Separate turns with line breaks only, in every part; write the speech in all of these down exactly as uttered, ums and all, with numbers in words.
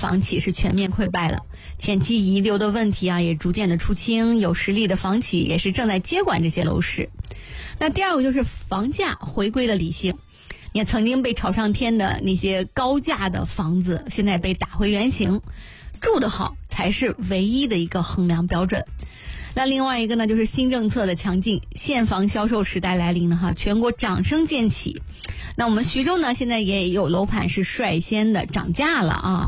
房企是全面溃败了，前期遗留的问题啊也逐渐的出清，有实力的房企也是正在接管这些楼市。那第二个就是房价回归了理性，你看曾经被炒上天的那些高价的房子，现在被打回原形，住得好才是唯一的一个衡量标准。那另外一个呢，就是新政策的强劲，现房销售时代来临了哈，全国掌声渐起。那我们徐州呢，现在也有楼盘是率先的涨价了啊。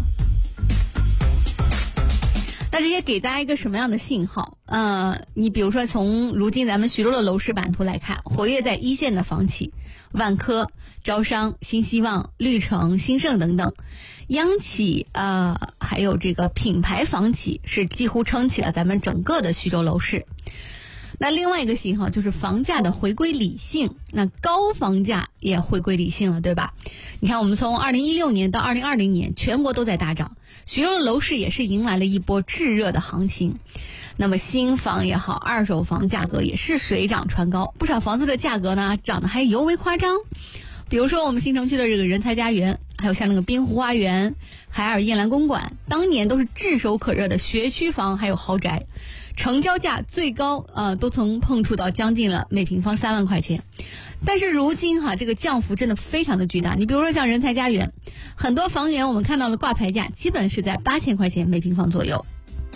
那这些给大家一个什么样的信号？呃，你比如说从如今咱们徐州的楼市版图来看，活跃在一线的房企，万科、招商、新希望、绿城、新盛等等，央企呃还有这个品牌房企是几乎撑起了咱们整个的徐州楼市。那另外一个信号就是房价的回归理性，那高房价也回归理性了，对吧？你看我们从二零一六年到二零二零年全国都在大涨，徐州的楼市也是迎来了一波炙热的行情。那么新房也好，二手房价格也是水涨船高，不少房子的价格呢涨得还尤为夸张。比如说我们新城区的这个人才家园，还有像那个滨湖花园、海尔燕兰公馆，当年都是炙手可热的学区房还有豪宅，成交价最高呃都曾碰触到将近了每平方三万块钱。但是如今哈这个降幅真的非常的巨大，你比如说像人才家园，很多房源我们看到了挂牌价基本是在八千块钱每平方左右。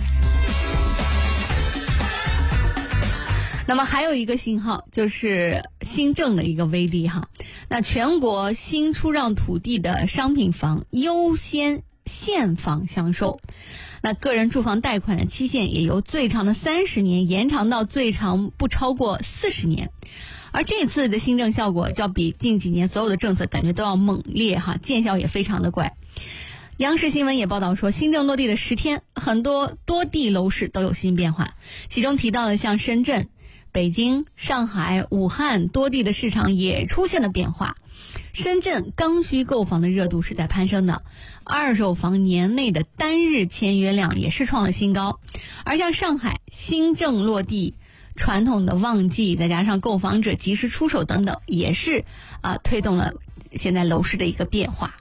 那么还有一个信号就是新政的一个威力哈，那全国新出让土地的商品房优先现房销售，那个人住房贷款的期限也由最长的三十年延长到最长不超过四十年。而这次的新政效果要比近几年所有的政策感觉都要猛烈哈，见效也非常的快。央视新闻也报道说，新政落地的十天，很多多地楼市都有新变化，其中提到了像深圳、北京、上海、武汉多地的市场也出现了变化。深圳刚需购房的热度是在攀升的，二手房年内的单日签约量也是创了新高。而像上海新政落地，传统的旺季再加上购房者及时出手等等，也是啊、呃、推动了现在楼市的一个变化。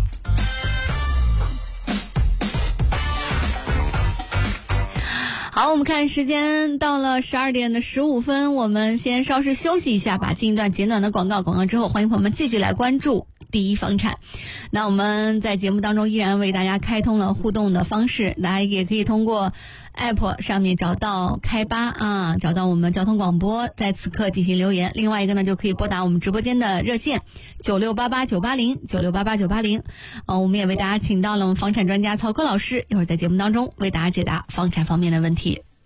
好，我们看时间到了十二点的十五分，我们先稍事休息一下吧，进一段简短的广告。广告之后，欢迎朋友们继续来关注第一房产。那我们在节目当中依然为大家开通了互动的方式，大家也可以通过 App 上面找到开吧啊，找到我们交通广播，在此刻进行留言。另外一个呢，就可以拨打我们直播间的热线九六八八九八零九六八八九八零。呃，我们也为大家请到了我们房产专家曹科老师，一会儿在节目当中为大家解答房产方面的问题。